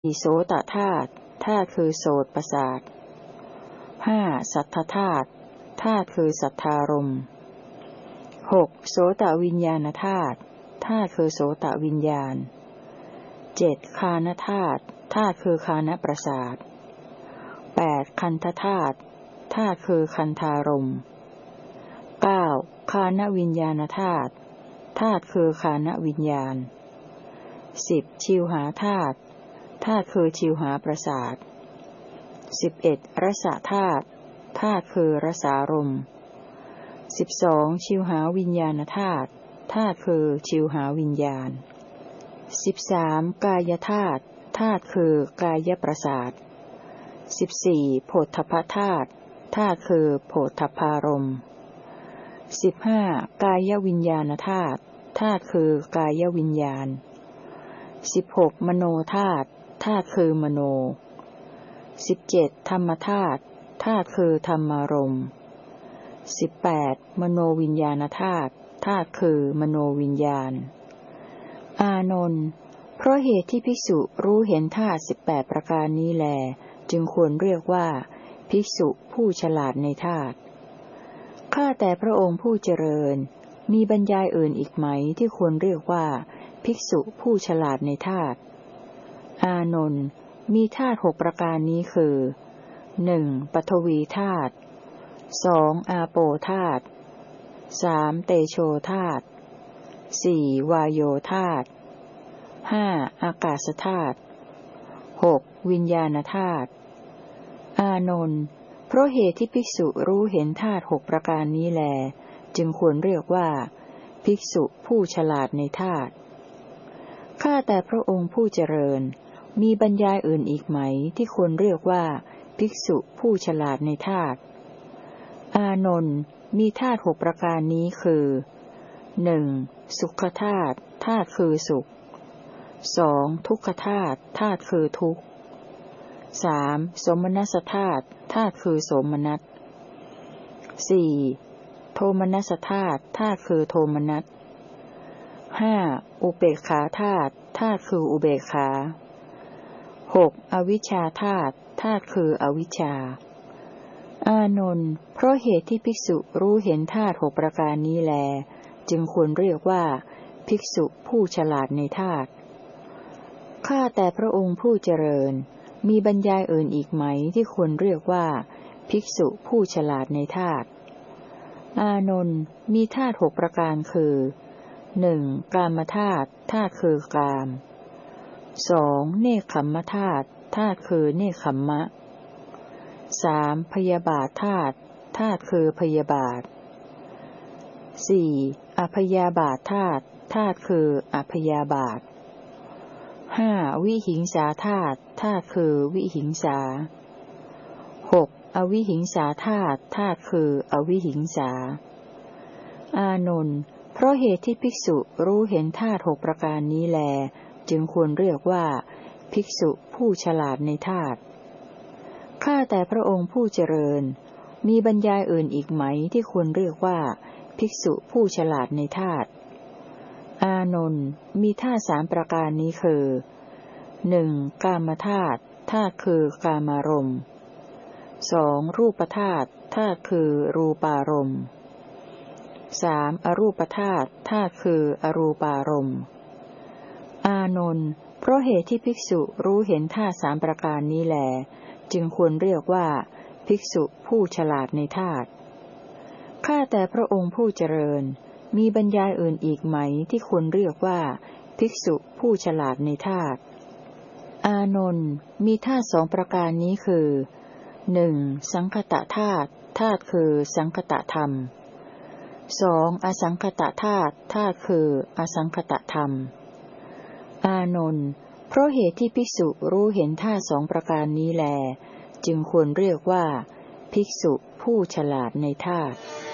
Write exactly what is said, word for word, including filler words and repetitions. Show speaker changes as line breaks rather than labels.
โสตธาตุธาตุคือโสตประสาทห้าสัทธธาตุธาตุคือสัทธารมณ์หกโสตวิญญาณธาตุธาตุคือโสตวิญญาณเจ็ดฆานธาตุธาตุคือฆานประสาทแปดคันธธาตุธาตุคือคันธารมณ์เก้าฆานวิญญาณธาตุธาตุคือฆานวิญญาณสิบชิวหาธาตุธาตุคือชิวหาประสาทสิบเอ็ดรสธาตุธาตุคือรสารมณ์สิบสองชิวหาวิญญาณธาตุธาตุคือชิวหาวิญญาณสิบสามกายธาตุธาตุคือกายประสาทสิบสี่โผฏฐัพพธาตุธาตุคือโผฏฐัพพารมณ์สิบห้ากายวิญญาณธาตุธาตุคือกายวิญญาณสิบหกมโนธาตุธาตุคือมโนสิบเจ็ดธรรมธาตุธาตุคือธรรมารมณ์สิบแปดมโนวิญญาณธาตุธาตุคือมโนวิญญาณอานนท์เพราะเหตุที่ภิกษุรู้เห็นธาตุสิบแปดประการนี้แลจึงควรเรียกว่าภิกษุผู้ฉลาดในธาตุข้าแต่พระองค์ผู้เจริญมีบรรยายอื่นอีกไหมที่ควรเรียกว่าภิกษุผู้ฉลาดในธาตุอานนท์มีธาตุหกประการนี้คือหนึ่งปฐวีธาตุสองอาโปธาตุสามเตโชธาตุสี่วายโยธาตุห้าอากาศธาตุหกวิญญาณธาตุอานนท์เพราะเหตุที่ภิกษุรู้เห็นธาตุหกประการนี้แลจึงควรเรียกว่าภิกษุผู้ฉลาดในธาตุข้าแต่พระองค์ผู้เจริญมีบรรยายอื่นอีกไหมที่ควรเรียกว่าภิกษุผู้ฉลาดในธาตุอานนท์มีธาตุหกประการนี้คือหนึ่งสุขธาตุธาตุคือสุขสองทุกขธาตุธาตุคือทุกข์สามโสมนัสธาตุธาตุคือโสมนัสสี่โทมนัสธาตุธาตุคือโทมนัสห้าอุเบกขาธาตุธาตุคืออุเบกขาหกอวิชชาธาตุธาตุคืออวิชชาอานนท์เพราะเหตุที่ภิกษุรู้เห็นธาตุหกประการนี้แลจึงควรเรียกว่าภิกษุผู้ฉลาดในธาตุข้าแต่พระองค์ผู้เจริญมีบรรยายอื่นอีกไหมที่ควรเรียกว่าภิกษุผู้ฉลาดในธาตุอานนท์มีธาตุหกประการคือหนึ่งกามธาตุธาตุคือกามสองเนคขัมมธาตุธาตุคือเนคขัมมะสามพยาบาทธาตุธาตุคือพยาบาทสี่อพยาบาทธาตุธาตุคืออพยาบาทห้าวิหิงสาธาตุธาตุคือวิหิงสาหกอวิหิงสาธาตุธาตุคืออวิหิงสาอานนท์เพราะเหตุที่ภิกษุรู้เห็นธาตุหกประการนี้แลจึงควรเรียกว่าภิกษุผู้ฉลาดในธาตุข้าแต่พระองค์ผู้เจริญมีบรรยายอื่นอีกไหมที่ควรเรียกว่าภิกษุผู้ฉลาดในธาตุอานนท์มีธาตุสามประการนี้คือหนึ่งกามธาตุธาตุคือกามารมณ์สองรูปธาตุธาตุคือรูปารมณ์สามอรูปธาตุธาตุคืออรูปารมณ์อานนท์เพราะเหตุที่ภิกษุรู้เห็นธาตุสามประการนี้แลจึงควรเรียกว่าภิกษุผู้ฉลาดในธาตุข้าแต่พระองค์ผู้เจริญมีบรรยายอื่นอีกไหมที่ควรเรียกว่าภิกษุผู้ฉลาดในธาตุอานนท์มีธาตุสองประการนี้คือหนึ่งสังคตธาตุธาตุคือสังคตธรรมสองอสังคตธาตุธาตุคืออสังคตธรรมอานนท์เพราะเหตุที่ภิกษุรู้เห็นธาตุสองประการนี้แลจึงควรเรียกว่าภิกษุผู้ฉลาดในธาตุ